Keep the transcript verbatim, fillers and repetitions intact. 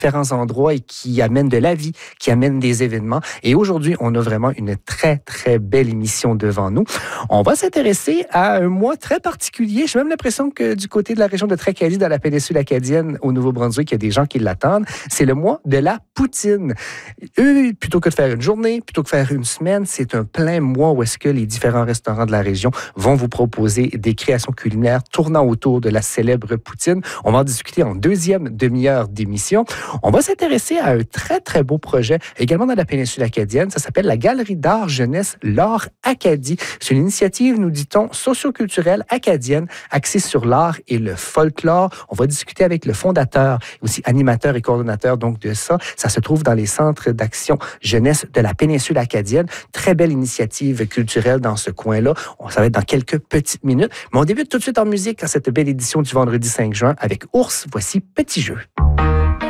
différents endroits et qui amènent de la vie, qui amènent des événements. Et aujourd'hui, on a vraiment une très, très belle émission devant nous. On va s'intéresser à un mois très particulier. J'ai même l'impression que du côté de la région de Tracadie, dans la péninsule acadienne, au Nouveau-Brunswick, il y a des gens qui l'attendent. C'est le mois de la poutine. Eux, plutôt que de faire une journée, plutôt que de faire une semaine, c'est un plein mois où est-ce que les différents restaurants de la région vont vous proposer des créations culinaires tournant autour de la célèbre poutine. On va en discuter en deuxième demi-heure d'émission. On va s'intéresser à un très, très beau projet, également dans la péninsule acadienne. Ça s'appelle la Galerie d'art jeunesse L'Art Acadie. C'est une initiative, nous dit-on, socioculturelle acadienne axée sur l'art et le folklore. On va discuter avec le fondateur, aussi animateur et coordonnateur donc de ça. Ça se trouve dans les centres d'action jeunesse de la péninsule acadienne. Très belle initiative culturelle dans ce coin-là. Ça va être dans quelques petites minutes. Mais on débute tout de suite en musique à cette belle édition du vendredi cinq juin avec Ours. Voici Petit Jeu.